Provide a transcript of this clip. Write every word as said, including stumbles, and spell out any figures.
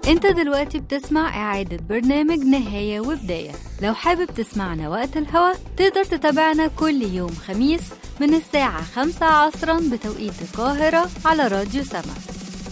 انت دلوقتي بتسمع إعادة برنامج نهاية وبداية. لو حابب تسمعنا وقت الهوا تقدر تتابعنا كل يوم خميس من الساعة خمسة عصرا بتوقيت القاهرة على راديو سما.